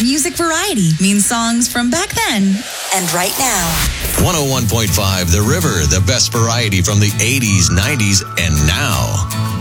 Music variety means songs from back then and right now. 101.5 The River, the best variety from the 80s, 90s, and now.